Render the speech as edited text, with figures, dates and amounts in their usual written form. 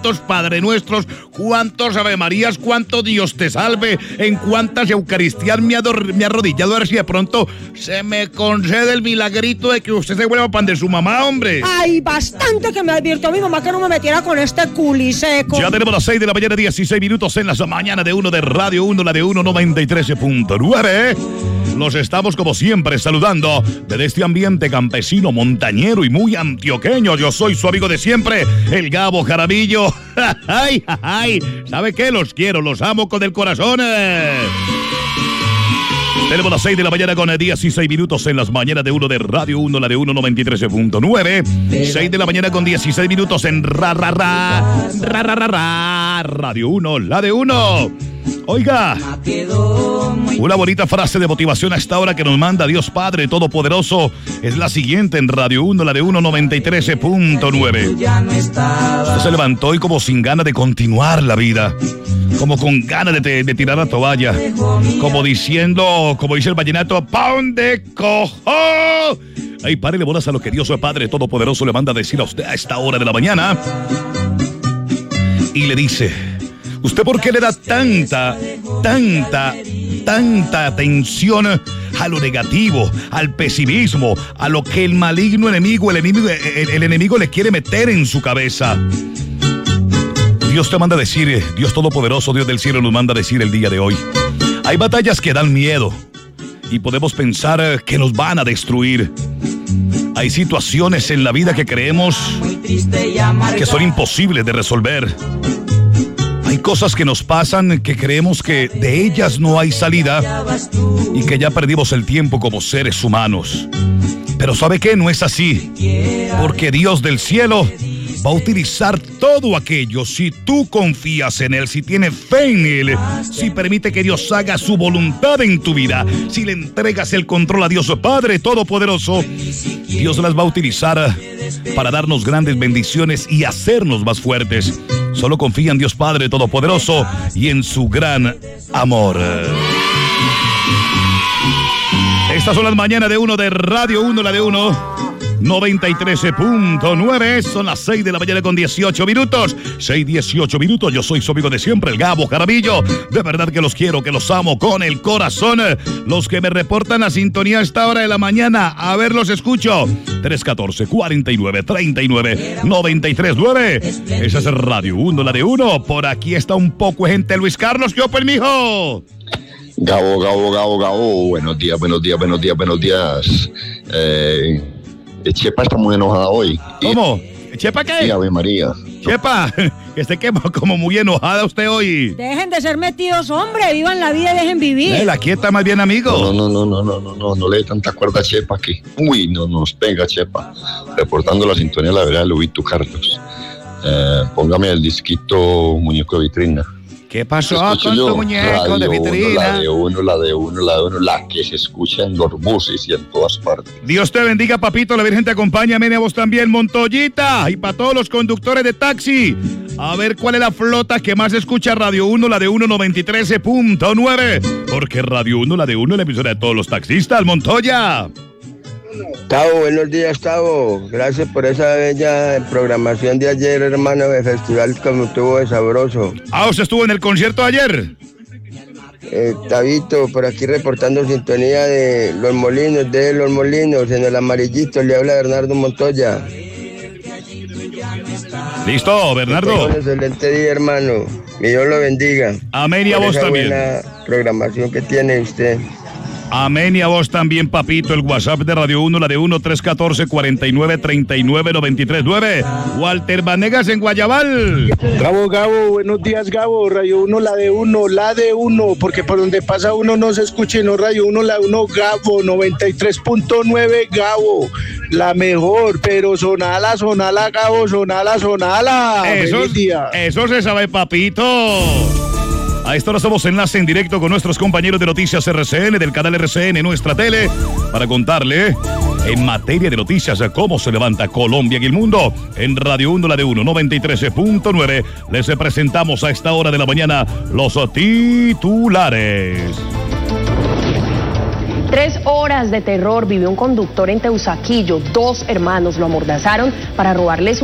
cuántos Padre Nuestros, cuántos Ave Marías, cuánto Dios te salve, en cuántas Eucaristías me he arrodillado a ver si de pronto se me concede el milagrito de que usted se vuelva pan de su mamá, hombre. Ay, bastante que me advirtió mi mamá que no me metiera con este culiseco. Ya tenemos las 6 de la mañana, 16 minutos en la mañana de 1 de Radio 1, la de 1 93.9. Los estamos como siempre saludando desde este ambiente campesino, montañero y muy antioqueño. Yo soy su amigo de siempre, el Gabo Jaramillo. ¡Ay, ay! ¿Sabe qué? Los quiero, los amo con el corazón. Tenemos las 6 de la mañana con 16 minutos en las mañanas de 1 de Radio 1, la de 1 93.9. 6 de la mañana con 16 minutos en Radio 1, la de 1. Oiga, una bonita frase de motivación a esta hora que nos manda Dios Padre Todopoderoso es la siguiente en Radio 1, la de 1 93.9. Usted se levantó hoy como sin ganas de continuar la vida, como con ganas de tirar la toalla, como diciendo, como dice el vallenato, ¡pam de cojo! Ay, párele bolas a lo que Dios Padre Todopoderoso le manda a decir a usted a esta hora de la mañana. Y le dice: ¿usted por qué le da tanta atención a lo negativo, al pesimismo, a lo que el maligno enemigo, el enemigo le quiere meter en su cabeza? Dios te manda a decir, Dios Todopoderoso, Dios del cielo nos manda a decir el día de hoy: hay batallas que dan miedo y podemos pensar que nos van a destruir. Hay situaciones en la vida que creemos que son imposibles de resolver. Hay cosas que nos pasan que creemos que de ellas no hay salida y que ya perdimos el tiempo como seres humanos. Pero ¿sabe qué? No es así. Porque Dios del cielo va a utilizar todo aquello si tú confías en Él, si tienes fe en Él, si permite que Dios haga su voluntad en tu vida, si le entregas el control a Dios Padre Todopoderoso. Dios las va a utilizar para darnos grandes bendiciones y hacernos más fuertes. Solo confía en Dios Padre Todopoderoso y en su gran amor. Estas son las mañanas de 1 de Radio 1, la de 1 93.9. Son las 6 de la mañana con 18 minutos. 6:18 minutos. Yo soy su amigo de siempre, el Gabo Jaramillo. De verdad que los quiero, que los amo con el corazón. Los que me reportan a sintonía a esta hora de la mañana, a ver, los escucho. 314-49-39-93.9. Esa es Radio 1, la de 1. Por aquí está un poco de gente. Luis Carlos, ¿qué open, mijo? Gabo. Buenos días. Chepa está muy enojada hoy. ¿Cómo? ¿Chepa qué? Sí, Ave María. Chepa, que esté como muy enojada usted hoy. Dejen de ser metidos, hombre. Vivan la vida y dejen vivir. La quieta más bien, amigo. No le dé tanta cuerda a Chepa aquí. Uy, no nos pega Chepa. Reportando la sintonía de la verdad de Lubito Carlos. Póngame el disquito Muñeco de Vitrina. ¿Qué pasó con tu muñeco de vitrina? La de uno, la que se escucha en los buses y en todas partes. Dios te bendiga, papito, la Virgen te acompaña, amén, a vos también, Montoyita, y para todos los conductores de taxi. A ver cuál es la flota que más escucha Radio 1, la de 1 93.9, porque Radio 1, la de 1 es la emisora de todos los taxistas, Montoya. Tavo, buenos días, Tavo. Gracias por esa bella programación de ayer, hermano, de festival como estuvo de sabroso. ¿Usted estuvo en el concierto ayer? Tavito, por aquí reportando sintonía de Los Molinos, en el amarillito, le habla Bernardo Montoya. Listo, Bernardo. Un excelente día, hermano. Que Dios lo bendiga. Amén, y a vos también. Buena programación que tiene usted. Amén, y a vos también, papito. El WhatsApp de Radio 1, la de 1 314-49-39-93.9. Walter Vanegas en Guayabal. Gabo, buenos días, Gabo. Radio 1, la de 1, porque por donde pasa uno no se escucha, no Radio 1, la 1, Gabo, 93.9, Gabo. La mejor, pero sonala, Gabo, sonala. Eso se sabe, papito. A esta hora hacemos enlace en directo con nuestros compañeros de Noticias RCN, del canal RCN, nuestra tele, para contarle en materia de noticias cómo se levanta Colombia y el mundo. En Radio 1, la de 1, 93.9, les presentamos a esta hora de la mañana los titulares. 3 horas de terror vivió un conductor en Teusaquillo. 2 hermanos lo amordazaron para robarles